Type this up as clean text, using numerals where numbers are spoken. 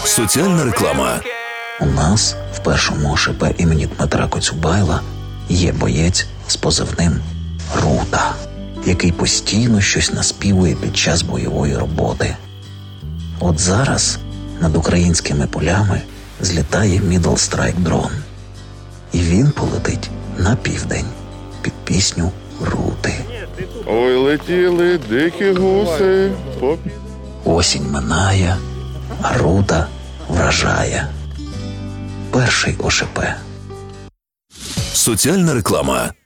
Соціальна реклама. У нас в першому ОШП імені Дмитра Коцюбайла є боєць з позивним «Рута», який постійно щось наспівує під час бойової роботи. От зараз над українськими полями злітає Middle Strike дрон. І він полетить на південь під пісню Рути. Ой, летіли дикі гуси. Осінь минає, а Рута вражає. Перший ОШП. Соціальна реклама.